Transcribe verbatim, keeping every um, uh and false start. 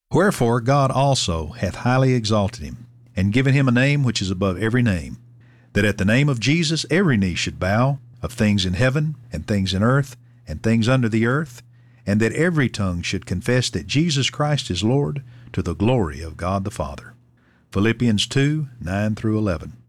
Wherefore God also hath highly exalted him, and given him a name which is above every name, that at the name of Jesus every knee should bow, of things in heaven, and things in earth, and things under the earth, and that every tongue should confess that Jesus Christ is Lord, to the glory of God the Father. Philippians two, nine through eleven.